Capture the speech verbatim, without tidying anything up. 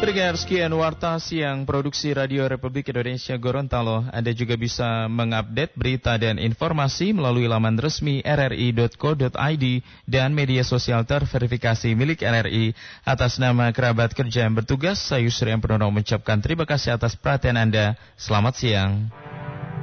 Pendengar, sekian Warta Siang Produksi Radio Republik Indonesia Gorontalo. Anda juga bisa mengupdate berita dan informasi melalui laman resmi r r i dot co dot i d dan media sosial terverifikasi milik R R I. Atas nama kerabat kerja yang bertugas, saya Yusri yang Purnomo mengucapkan terima kasih atas perhatian Anda. Selamat siang.